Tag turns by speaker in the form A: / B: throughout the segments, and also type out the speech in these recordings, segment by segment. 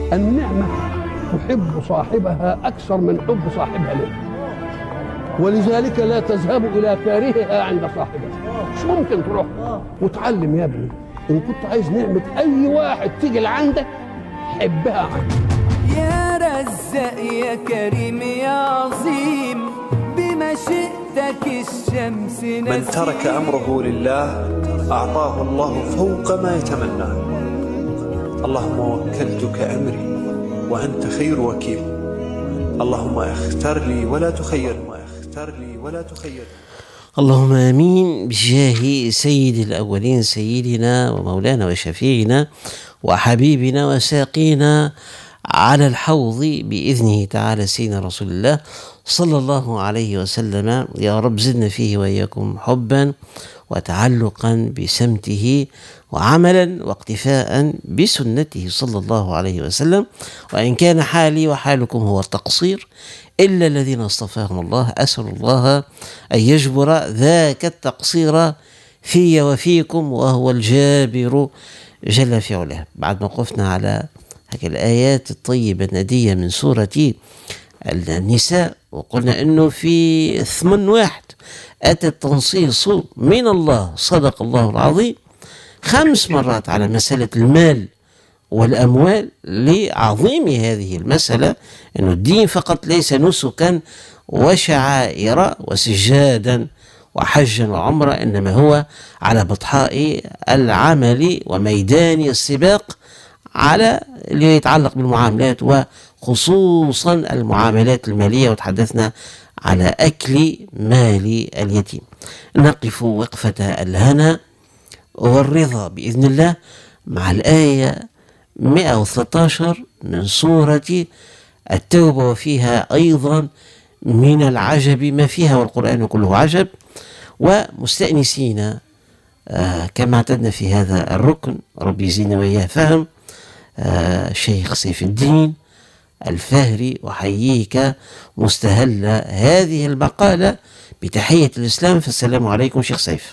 A: النعمة تحب صاحبها أكثر من حب صاحبها له، ولذلك لا تذهب إلى كارهها عند صاحبها. مش ممكن تروح وتعلم يا ابني، إن كنت عايز نعمة أي واحد تيجي لعندك حبها عنك.
B: يا رزاق يا كريم يا عظيم بمشيئتك الشمس نسيم.
C: من ترك أمره لله أعطاه الله فوق ما يتمنى. اللهم وكلتك أمري وأنت خير وكيل. اللهم اختر لي ولا تخير،
D: اللهم آمين بجاه سيد الأولين سيدنا ومولانا وشفيعنا وحبيبنا وساقينا على الحوض بإذنه تعالى سيدنا رسول الله صلى الله عليه وسلم. يا رب زدنا فيه وإياكم حبا وتعلقا بسمته وعملا واقتفاء بسنته صلى الله عليه وسلم. وإن كان حالي وحالكم هو التقصير إلا الذين اصطفاهم الله، أسأل الله أن يجبر ذاك التقصير في وفيكم وهو الجابر جل في علاه. بعد ما وقفنا على هذه الآيات الطيبة الندية من سورة النساء، وقلنا أنه في 8 أتى التنصيص من الله صدق الله العظيم 5 مرات على مسألة المال والأموال، لعظيم هذه المسألة أن الدين فقط ليس نسكا وشعائر وسجادا وحجا وعمرة، إنما هو على بطحاء العمل وميدان السباق على اللي يتعلق بالمعاملات وخصوصا المعاملات المالية. وتحدثنا على أكل مال اليتيم. نقف وقفة الهنا والرضا بإذن الله مع الآية 113 من سورة التوبة، وفيها أيضا من العجب ما فيها، والقرآن كله عجب. ومستأنسين كما اعتدنا في هذا الركن، ربي يزيدنا وإياه فهم، شيخ سيف الدين الفهري، وحييك مستهل هذه المقالة بتحية الإسلام. فالسلام عليكم شيخ سيف.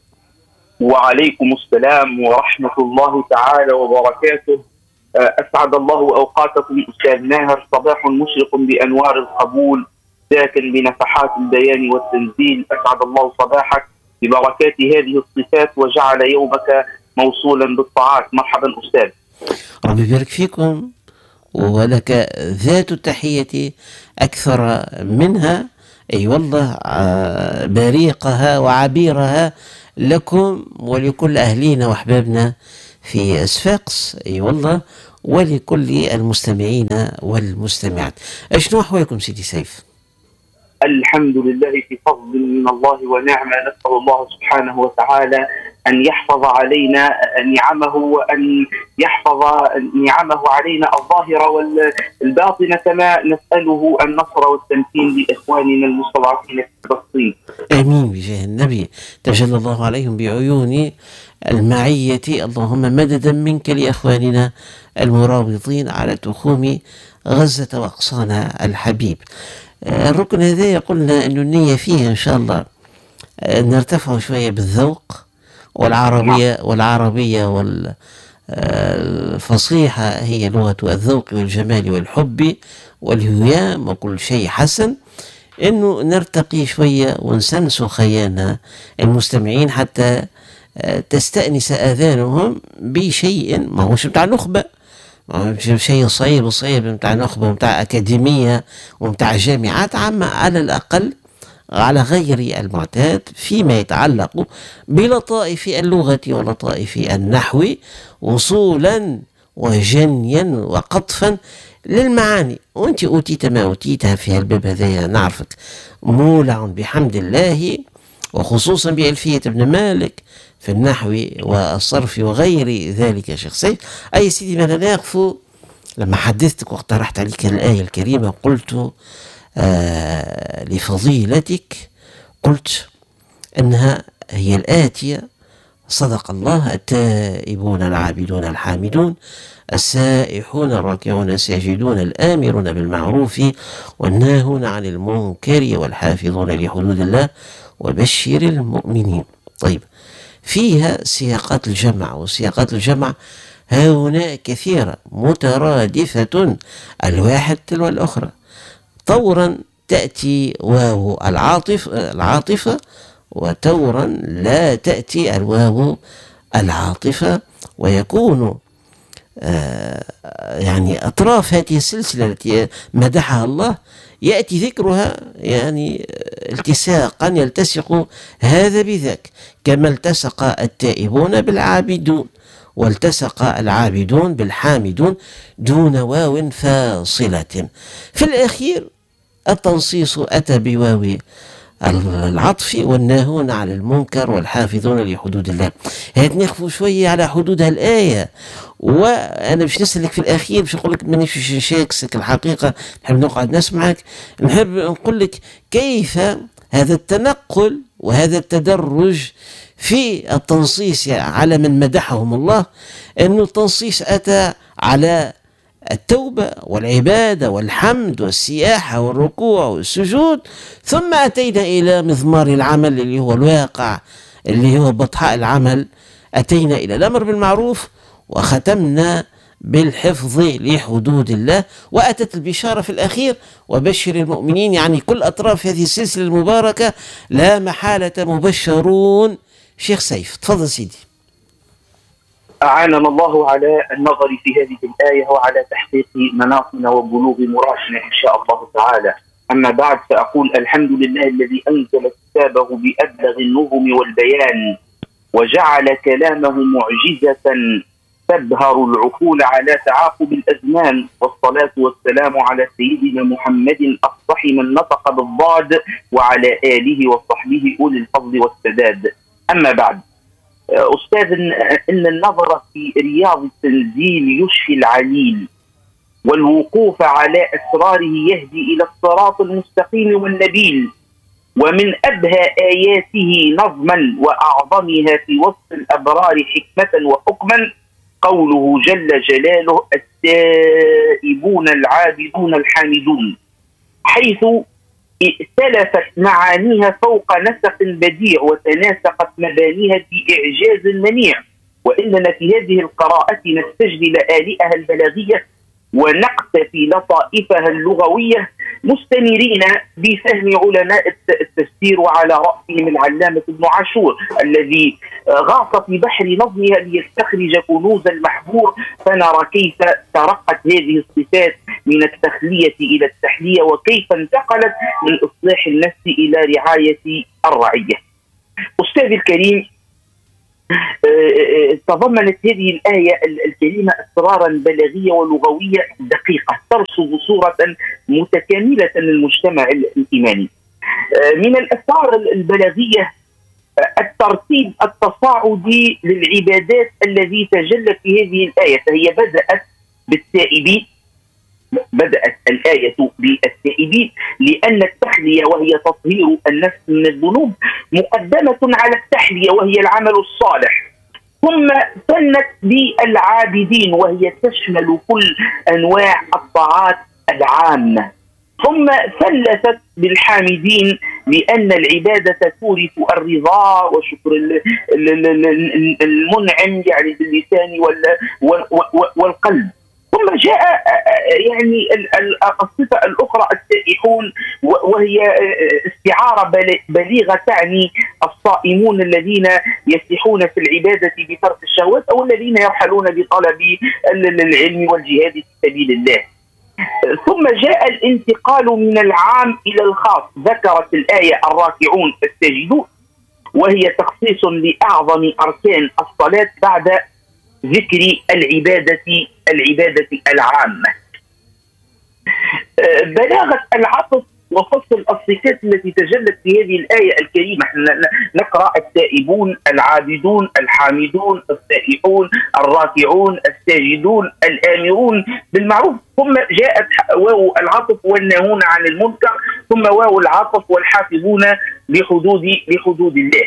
E: وعليكم السلام ورحمة الله تعالى وبركاته. أسعد الله أوقاتكم أستاذ ماهر، صباح مشرق بأنوار القبول ساكن بنفحات البيان والتنزيل. أسعد الله صباحك ببركات هذه الصفات وجعل يومك موصولا بالطاعات. مرحبا أستاذ.
D: ربي يبارك فيكم، ولك ذات التحية أكثر منها، أي والله بريقها وعبيرها لكم ولكل أهلينا وأحبابنا في صفاقس، أي والله، ولكل المستمعين والمستمعات. شنو أحوالكم سيدي سيف؟
E: الحمد لله في فضل من الله ونعمة. نسأل الله سبحانه وتعالى أن يحفظ علينا نعمه، وأن يحفظ نعمه علينا الظاهرة والباطنة، كما نسأله النصر والتمكين لإخواننا المستضعفين في فلسطين.
D: آمين بجاه النبي. تجلى الله عليهم بعيون المعية. اللهم مددا منك لإخواننا المرابطين على تخوم غزة وأقصانا الحبيب. الركن هذا قلنا أن النية فيه إن شاء الله نرتفع شوية بالذوق والعربية والفصيحة هي لغة الذوق والجمال والحب والهيام وكل شيء حسن، إنه نرتقي شوية ونسنس خيانا المستمعين حتى تستأنس آذانهم بشيء ما هوش بتاع نخبة، شيء صعيب بتاع نخبة وبتاع أكاديمية وبتاع جامعات عامة، على الأقل على غير المعتاد فيما يتعلق بلطائف اللغة ولطائف النحو، وصولا وجنيا وقطفا للمعاني. وانت أوتيت ما أوتيتها في الباب هذا، نعرفك مولع بحمد الله، وخصوصا بألفية ابن مالك في النحو والصرف وغير ذلك يا شيخ سيف. أي سيدي ما نقف لما حدثتك واقترحت عليك الآية الكريمة، قلت لفضيلتك، قلت أنها هي الآتية: صدق الله، التائبون العابدون الحامدون السائحون الراكعون الساجدون الآمرون بالمعروف والناهون عن المنكر والحافظون لحدود الله وبشر المؤمنين. طيب، فيها سياقات الجمع، وسياقات الجمع ها هنا كثيرة مترادفة الواحد تلو الأخرى. طورا تأتي واو العاطفة، وتورا لا تأتي الواو العاطفة، ويكون يعني أطراف هذه السلسلة التي مدحها الله يأتي ذكرها يعني التصاقا، يلتصق هذا بذاك، كما التصق التائبون بالعابدون، والتصق العابدون بالحامدون دون واو فاصلة. في الأخير التنصيص أتى بواو العطف، والناهون عن المنكر والحافظون لحدود الله. هات نخفوا شوية على حدود الآية، وأنا باش نسألك في الأخير، باش نقول لك مانيش نشاكسك الحقيقة، نحب نقعد نسمعك، نحب نقول لك كيف هذا التنقل وهذا التدرج في التنصيص على من مدحهم الله، أنه التنصيص أتى على التوبة والعبادة والحمد والسياحة والركوع والسجود، ثم أتينا إلى مضمار العمل اللي هو الواقع، اللي هو بطحاء العمل، أتينا إلى الأمر بالمعروف، وختمنا بالحفظ لحدود الله، وأتت البشارة في الأخير وبشر المؤمنين. يعني كل أطراف هذه السلسلة المباركة لا محالة مبشرون. شيخ سيف تفضل سيدي.
E: أعاننا الله على النظر في هذه الآية وعلى تحقيق مناصنا وبلوغ مرادنا إن شاء الله تعالى. أما بعد، فأقول الحمد لله الذي أنزل كتابه بأبلغ النظم والبيان، وجعل كلامه معجزة تبهر العقول على تعاقب الأزمان، والصلاة والسلام على سيدنا محمد أفصح من نطق بالضاد، وعلى آله وصحبه أولي الفضل والسداد. أما بعد، أستاذ، إن النظر في رياض التنزيل يشفي العليل، والوقوف على أسراره يهدي إلى الصراط المستقيم والنبيل. ومن أبهى آياته نظما وأعظمها في وصف الأبرار حكمة وحكما قوله جل جلاله: التائبون العابدون الحامدون، حيث ائتلفت معانيها فوق نسق بديع، وتناسقت مبانيها في إعجاز منيع. وإننا في هذه القراءة نستجلي لآلئها البلاغية ونقتفي لطائفها اللغوية، مستنيرين بفهم علماء التفسير، وعلى رأسهم العلامة ابن عاشور الذي غاص في بحر نظمها ليستخرج كنوز المحبور، فنرى كيف ترقت هذه الصفات من التخلية إلى التحلية، وكيف انتقلت من إصلاح النفس إلى رعاية الرعية. أستاذ الكريم، تضمنت هذه الآية الكريمة أسرارا بلاغية ولغوية دقيقة ترصد صورة متكاملة للمجتمع الإيماني. من الأسرار البلاغية الترتيب التصاعدي للعبادات الذي تجلت في هذه الآية، فهي بدأت بالتائبين، بدأت الآية بالتائبين لأن التحلية وهي تطهير النفس من الذنوب مقدمة على التحلية وهي العمل الصالح، ثم ثنت بالعابدين وهي تشمل كل أنواع الطاعات العامة، ثم ثلثت بالحامدين لأن العبادة تورث الرضا وشكر المنعم يعني باللسان والقلب. ثم جاء يعني الصفة الأخرى السائحون، وهي استعارة بليغة تعني الصائمون الذين يسيحون في العبادة بترك الشهوات، أو الذين يرحلون بطلب العلم والجهاد في سبيل الله. ثم جاء الانتقال من العام إلى الخاص، ذكرت الآية الراكعون الساجدون، وهي تخصيص لأعظم أركان الصلاة بعد ذكر العبادة العامة. بلاغة العطف وفصل الصفات التي تجلت في هذه الآية الكريمة، نقرأ التائبون العابدون الحامدون السائحون الراكعون الساجدون الآمرون بالمعروف، ثم جاءت واو العطف والناهون عن المنكر، ثم واو العطف والحافظون لحدود الله.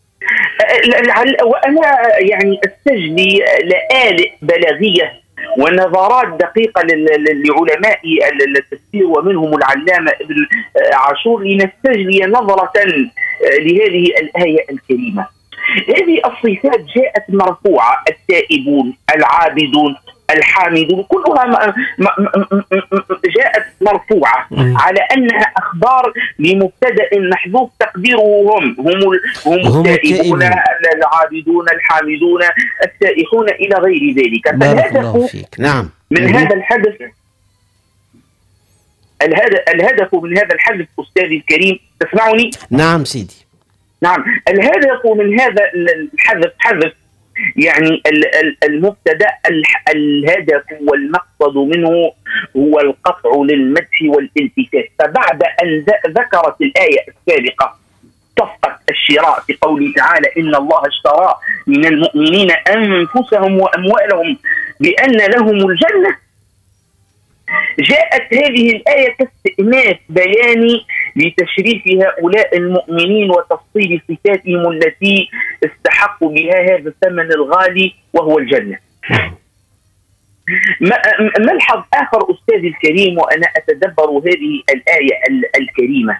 E: وأنا يعني أستجلي لآلئ بلاغية ونظرات دقيقة لعلماء التفسير ومنهم العلامة ابن عاشور لنستجلي نظرة لهذه الآية الكريمة. هذه الصفات جاءت مرفوعة: التائبون، العابدون، الحامدون، كلها جاءت مرفوعة على أنها أخبار لمبتدأ محذوف تقديره هم التائبون، العابدون، الحامدون، السائحون إلى غير ذلك.
D: نعم.
E: من هذا الحدث، الهدف من هذا الحدث أستاذي الكريم، تسمعني؟
D: نعم سيدي.
E: نعم، الهدف من هذا الحدث حذف يعني المبتدأ، الهدف والمقصد منه هو القطع للمدح والالتفات. فبعد أن ذكرت الآية السابقة صفقة الشراء في قوله تعالى: إن الله اشترى من المؤمنين أنفسهم وأموالهم بأن لهم الجنة، جاءت هذه الآية كاستئناف بياني لتشريف هؤلاء المؤمنين وتفصيل صفاتهم التي استحقوا بها هذا الثمن الغالي وهو الجنة. ملحظ آخر أستاذي الكريم وأنا أتدبر هذه الآية الكريمة،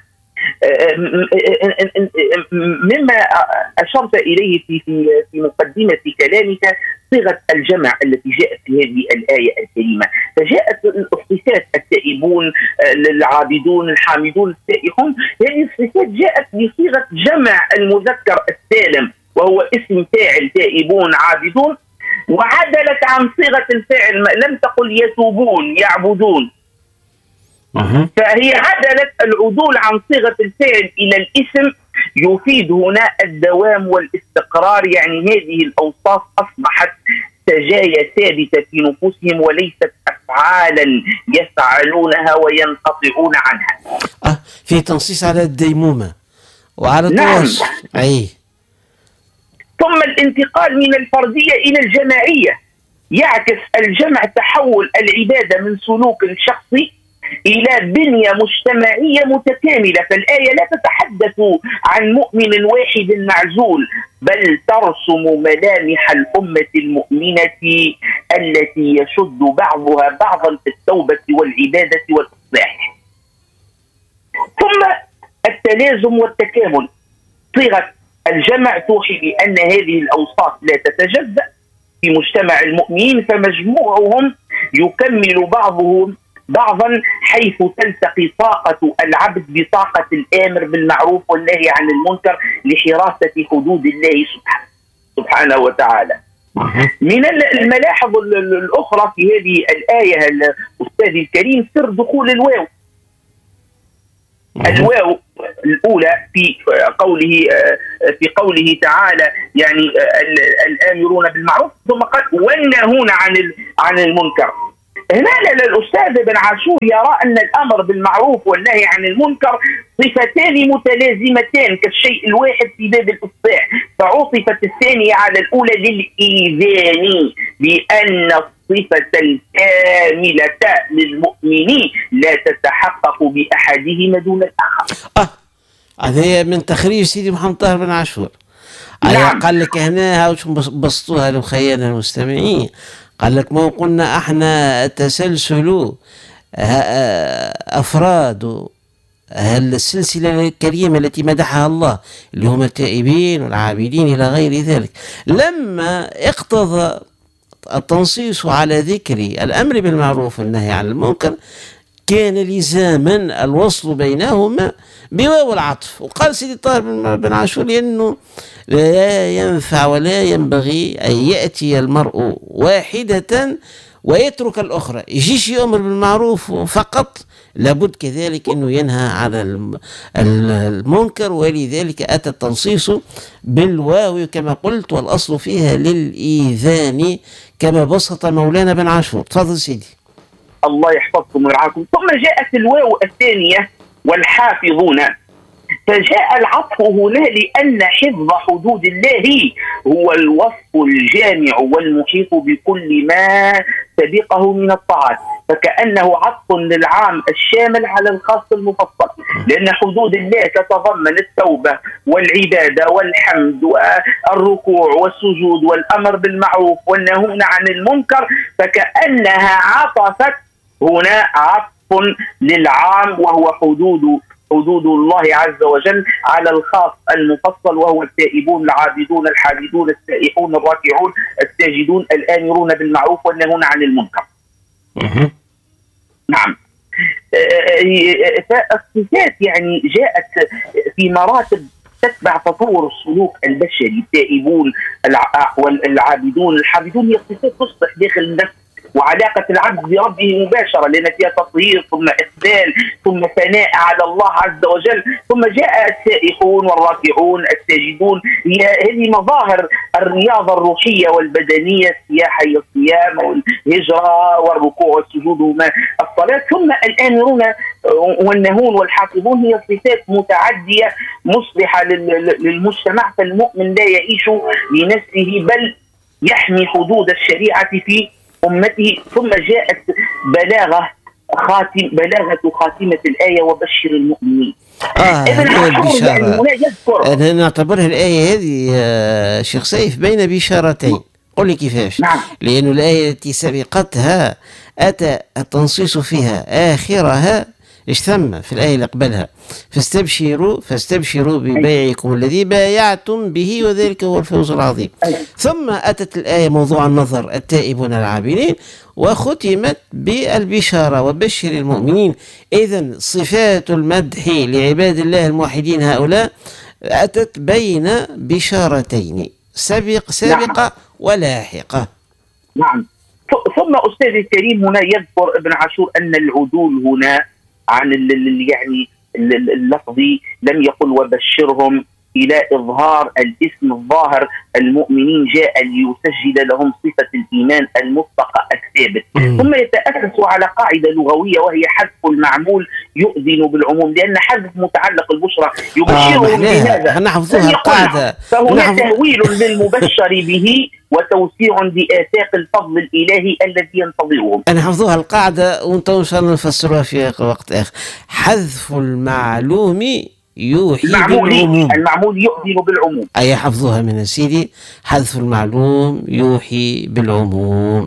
E: مما أشرت إليه في مقدمة كلامك، صيغة الجمع التي جاءت في هذه الآية الكريمة. فجاءت الصفات: التائبون، العابدون، الحامدون، السائحون. هذه الصفات جاءت بصيغة جمع المذكر السالم، وهو اسم فاعل: تائبون، عابدون، وعدلت عن صيغة الفاعل، لم تقل يتوبون، يعبدون. فهي عدلت العدول عن صيغة الفعل إلى الاسم، يفيد هنا الدوام والاستقرار. يعني هذه الأوصاف أصبحت سجايا ثابتة في نفوسهم وليست أفعالا يفعلونها وينقطعون عنها.
D: في تنصيص على الديمومة وعلى التواصل.
E: نعم. ثم الانتقال من الفردية إلى الجماعية، يعكس الجمع تحول العبادة من سلوك شخصي إلى بنية مجتمعية متكاملة. فالآية لا تتحدث عن مؤمن واحد معزول، بل ترسم ملامح الأمة المؤمنة التي يشد بعضها بعضا في التوبة والعبادة والإصلاح. ثم التلازم والتكامل، صيغة الجمع توحي بأن هذه الأوصاف لا تتجزأ في مجتمع المؤمنين، فمجموعهم يكمل بعضهم بعضا، حيث تلتقي طاقة العبد بطاقة الآمر بالمعروف والنهي عن المنكر لحراسة حدود الله سبحانه وتعالى. من الملاحظ الأخرى في هذه الآية الأستاذ الكريم سر دخول الواو. الواو الأولى في قوله تعالى يعني الآمرون بالمعروف، ثم قال والناهون عن المنكر. هنا الأستاذ ابن عاشور يرى أن الأمر بالمعروف والنهي عن المنكر صفتان متلازمتان كالشيء الواحد في باب الإصلاح، فعطفت الثانية على الأولى للإيذان بأن الصفة الكاملة للمؤمنين لا تتحقق بأحدهما دون الآخر.
D: هذا من تخريج سيدي محمد طاهر بن عاشور. نعم. قال لك هنا هاوش بسطوها لمخيلنا المستمعين، قال لك ما قلنا احنا تسلسل افراد السلسله الكريمه التي مدحها الله اللي هم التائبين والعابدين الى غير ذلك، لما اقتضى التنصيص على ذكر الامر بالمعروف والنهي عن المنكر كان لزاما الوصل بينهما بواو العطف. وقال سيدي طاهر بن عاشور لأنه لا ينفع ولا ينبغي أن يأتي المرء واحدة ويترك الأخرى، يجيش يأمر بالمعروف فقط، لابد كذلك أنه ينهى على المنكر، ولذلك أتى التنصيص بالواو كما قلت، والأصل فيها للإيذان كما بسط مولانا بن عاشور. تفضل سيدي.
E: الله يحفظكم ويرعاكم. ثم جاءت الواو الثانية والحافظون، فجاء العطف هنا لأن حفظ حدود الله هو الوصف الجامع والمحيط بكل ما سبقه من الطاعات، فكأنه عطف للعام الشامل على الخاص المفصل، لأن حدود الله تتضمن التوبة والعبادة والحمد والركوع والسجود والأمر بالمعروف والنهي عن المنكر، فكأنها عطفت هنا عطف للعام وهو حدود حدود الله عز وجل على الخاص المفصل، وهو التائبون العابدون الحامدون السائحون الراكعون الساجدون الآمرون بالمعروف والناهون عن المنكر. نعم. فالصفات يعني جاءت في مراتب تتبع تطور السلوك البشري. التائبون العابدون الحامدون هي صفات تصبح داخل النفس وعلاقة العبد بربه مباشرة، لأن فيها تطهير ثم إقبال ثم ثناء على الله عز وجل. ثم جاء السائحون والراكعون الساجدون، هذه مظاهر الرياضة الروحية والبدنية، السياحة هي الصيام والهجرة والركوع والسجود وما الصلاة. ثم الآمرون والناهون والحافظون هي صفات متعدية مصلحة للمجتمع، فالمؤمن لا يعيش لنفسه بل يحمي حدود الشريعة في أمته. ثم جاءت بلاغة خاتمة الآية وبشر المؤمنين.
D: البشارة أنا نعتبرها الآية هذه شيخ سيف بين بشارتين. قل لي كيفاش؟
E: نعم.
D: لأن الآية التي سبقتها أتى التنصيص فيها آخرها إيش ثم في الآية اللي قبلها فاستبشروا ببيعكم الذي بايعتم به وذلك هو الفوز العظيم. ثم أتت الآية موضوع النظر التائبون العابدين وختمت بالبشارة وبشر المؤمنين. إذن صفات المدح لعباد الله الموحدين هؤلاء أتت بين بشارتين سابقة ولاحقة.
E: نعم. ثم أستاذ الكريم هنا يذكر ابن عاشور أن العدول هنا عن يعني اللفظي لم يقل وبشرهم إلى إظهار الاسم الظاهر المؤمنين، جاء ليسجل لهم صفة الإيمان المطلقة الثابت. ثم يتأسس على قاعدة لغوية وهي حذف المعمول يؤذن بالعموم، لأن حذف متعلق البشرى يبشرهم بهذا
D: نحفظها القاعدة،
E: فهنا تهويل للمبشر به وتوسيع لآفاق الفضل الإلهي الذي ينتظرهم.
D: أنا حفظوها القاعدة وانتم إن شاء الله نفسروها في وقت آخر. حذف المعلوم يوحي بالعموم،
E: المعمول يؤذن بالعموم.
D: أي حفظوها من سيدي، حذف المعلوم يوحي بالعموم.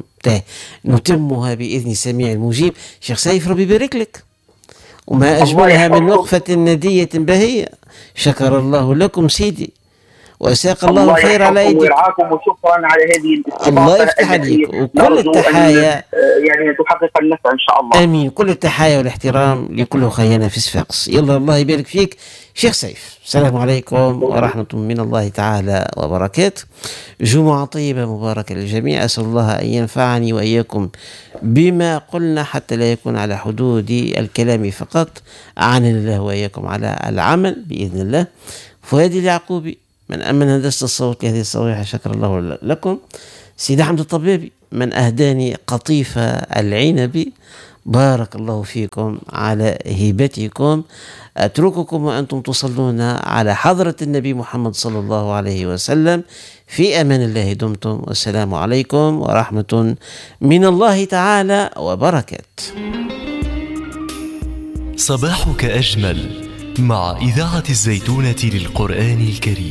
D: نتمها بإذن سميع المجيب. شيخ سيف ربي يبارك لك، وما أجملها من وقفة ندية بهية. شكر الله لكم سيدي وساق الله خير على ايديكم
E: ويرعاكم، وشكرا على هذه الاستضافه.
D: الله يفتح عليك، وكل التحايا
E: يعني تحقق النفع ان شاء الله.
D: امين. كل التحايا والاحترام لكل خيانه في صفاقس. يلا الله يبارك فيك شيخ سيف. السلام عليكم ورحمه من الله تعالى وبركاته. جمعه طيبه مباركه للجميع. اسال الله ان ينفعني واياكم بما قلنا حتى لا يكون على حدود الكلام فقط. اعاننا الله واياكم على العمل باذن الله. فؤاد اليعقوبي من أمن هندسة الصوت لهذه الصويحة، شكر الله لكم. سيدي حمد الطبيبي من أهداني قطيفة العنبي، بارك الله فيكم على هبتكم. أترككم وأنتم تصلون على حضرة النبي محمد صلى الله عليه وسلم. في أمان الله دمتم، والسلام عليكم ورحمة من الله تعالى وبركاته.
F: صباحك أجمل مع إذاعة الزيتونة للقرآن الكريم.